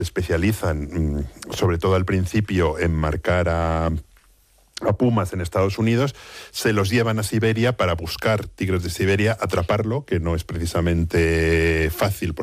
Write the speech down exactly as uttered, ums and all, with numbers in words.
especializan, sobre todo al principio, en marcar a, a pumas en Estados Unidos, se los llevan a Siberia para buscar tigres de Siberia, atraparlo, que no es precisamente fácil,